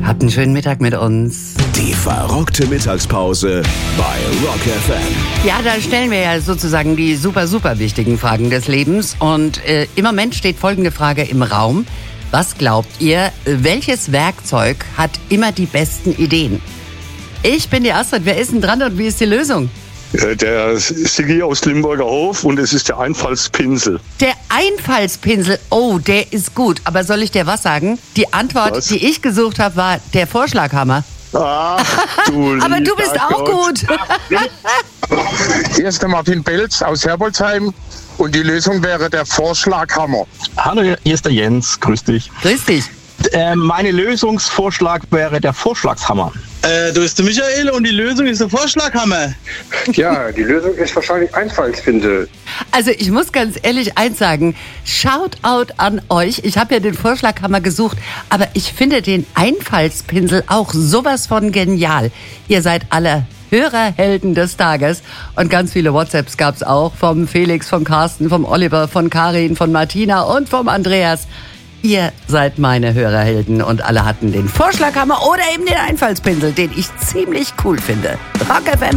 Habt einen schönen Mittag mit uns. Die verrückte Mittagspause bei Rock FM. Ja, da stellen wir ja sozusagen die super wichtigen Fragen des Lebens. Und im Moment steht folgende Frage im Raum. Was glaubt ihr, welches Werkzeug hat immer die besten Ideen? Ich bin die Astrid. Wer ist denn dran und wie ist die Lösung? Der Siggi aus Limburger Hof und es ist der Einfallspinsel. Der Einfallspinsel, oh, der ist gut. Aber soll ich dir was sagen? Die Antwort, die ich gesucht habe, war der Vorschlaghammer. Ach, du Aber du bist auch gut. Hier ist der Martin Belz aus Herbolzheim und die Lösung wäre der Vorschlaghammer. Hallo, hier ist der Jens. Grüß dich. Grüß dich. Mein Lösungsvorschlag wäre der Vorschlagshammer. Du bist der Michael und die Lösung ist der Vorschlaghammer. Ja, die Lösung ist wahrscheinlich Einfallspinsel. Also ich muss ganz ehrlich eins sagen, Shoutout an euch. Ich habe ja den Vorschlaghammer gesucht, aber ich finde den Einfallspinsel auch sowas von genial. Ihr seid alle Hörerhelden des Tages und ganz viele WhatsApps gab es auch vom Felix, vom Carsten, vom Oliver, von Karin, von Martina und vom Andreas. Ihr seid meine Hörerhelden und alle hatten den Vorschlaghammer oder eben den Einfallspinsel, den ich ziemlich cool finde. Rock FM.